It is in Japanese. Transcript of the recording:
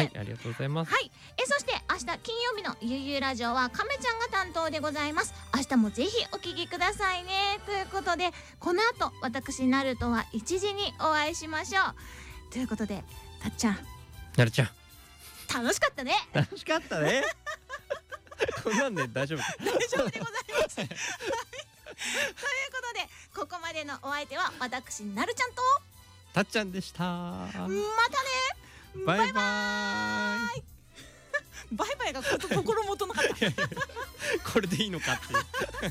はい、ありがとうございます。 はい、そして明日金曜日のゆうゆうラジオは亀ちゃんが担当でございます。明日もぜひお聞きくださいね。ということでこの後私ナルトは1時にお会いしましょう。ということでたっちゃん、 なるちゃん楽しかったね。 楽しかったねこんなんで大丈夫大丈夫でございますということでここまでのお相手は私なるちゃんとたっちゃんでした。 またね。 バイバーイバイバイが心もとなかったこれでいいのかっていう